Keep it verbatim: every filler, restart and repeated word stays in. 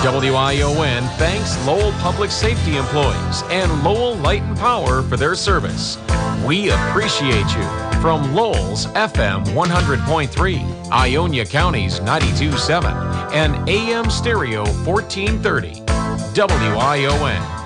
W I O N thanks Lowell Public Safety employees and Lowell Light and Power for their service. We appreciate you. From Lowell's F M one hundred point three, Ionia County's ninety-two point seven, and A M Stereo fourteen thirty. W I O N.